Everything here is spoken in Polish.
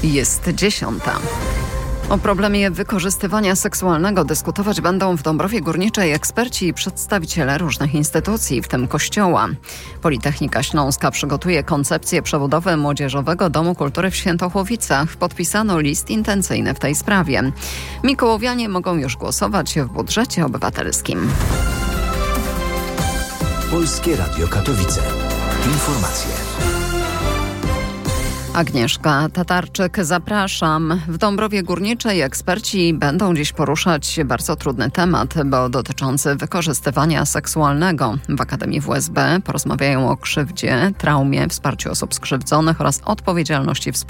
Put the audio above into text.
Jest 10:00. O problemie wykorzystywania seksualnego dyskutować będą w Dąbrowie Górniczej eksperci i przedstawiciele różnych instytucji, w tym Kościoła. Politechnika Śląska przygotuje koncepcję przebudowy Młodzieżowego Domu Kultury w Świętochłowicach. Podpisano list intencyjny w tej sprawie. Mikołowianie mogą już głosować w budżecie obywatelskim. Polskie Radio Katowice. Informacje. Agnieszka Tatarczyk, zapraszam. W Dąbrowie Górniczej eksperci będą dziś poruszać bardzo trudny temat, bo dotyczący wykorzystywania seksualnego. W Akademii WSB porozmawiają o krzywdzie, traumie, wsparciu osób skrzywdzonych oraz odpowiedzialności wspólnej.